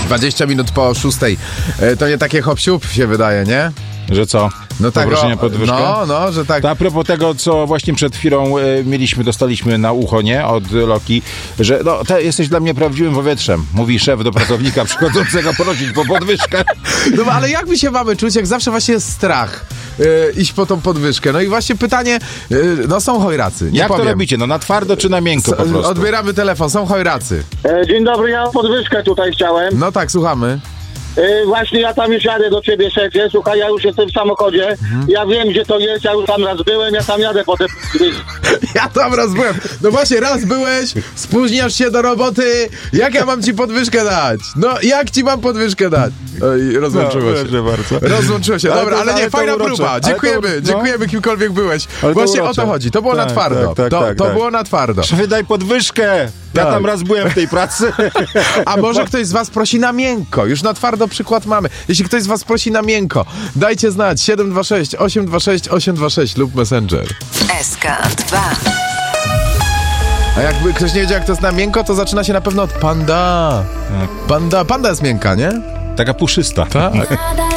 20 minut po 6. To nie takie hop-siup się wydaje, nie? Że co? No tak. Podwyżkę? No, że tak. To a propos tego, co właśnie przed chwilą dostaliśmy na ucho, nie? Od Loki, że jesteś dla mnie prawdziwym powietrzem, mówi szef do pracownika przychodzącego prosić po podwyżkę. No ale jak my się mamy czuć, jak zawsze właśnie jest strach iść po tą podwyżkę? No i właśnie pytanie, są chojracy. Jak powiem. to robicie? No na twardo czy na miękko po prostu? Odbieramy telefon, są chojracy. Dzień dobry, ja podwyżkę tutaj chciałem. No tak, słuchamy. Właśnie ja tam już jadę do ciebie, szefie. Słuchaj, ja już jestem w samochodzie. Ja wiem, gdzie to jest, ja już tam raz byłem, ja tam jadę po te... Ja tam raz byłem. No właśnie, raz byłeś, spóźniasz się do roboty. Jak ja mam ci podwyżkę dać? No, jak ci mam podwyżkę dać? Oj, rozłączyło się. Bardzo. Rozłączyło się. Dobra, ale nie, fajna próba. Dziękujemy, kimkolwiek byłeś. Właśnie o to chodzi. To było na twardo. To było na twardo. Szefie, daj podwyżkę. Ja tam raz byłem w tej pracy. A może ktoś z was prosi na miękko? Już na twardo przykład mamy. Jeśli ktoś z was prosi na miękko, dajcie znać 726 826 826 lub Messenger. SK2. A jakby ktoś nie wiedział, jak to jest na miękko, to zaczyna się na pewno od panda. Panda jest miękka, nie? Taka puszysta. Tak.